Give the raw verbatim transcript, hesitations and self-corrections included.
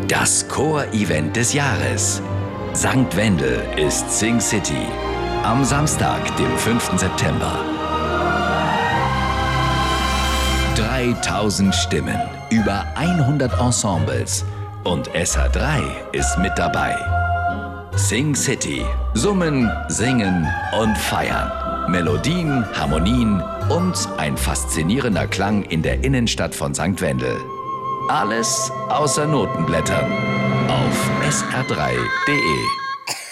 Das Chor-Event des Jahres. Sankt Wendel ist Sing City. Am Samstag, dem fünften September. dreitausend Stimmen, über hundert Ensembles und S H drei ist mit dabei. Sing City. Summen, singen und feiern. Melodien, Harmonien und ein faszinierender Klang in der Innenstadt von Sankt Wendel. Alles außer Notenblättern auf S R drei punkt de.